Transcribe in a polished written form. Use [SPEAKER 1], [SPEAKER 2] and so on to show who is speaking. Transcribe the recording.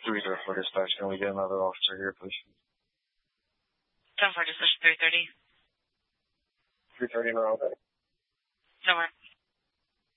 [SPEAKER 1] 304 dispatch. Can we get another officer here, please?
[SPEAKER 2] 10-4, dispatch 330.
[SPEAKER 1] 330 in the wrong day.
[SPEAKER 2] No more.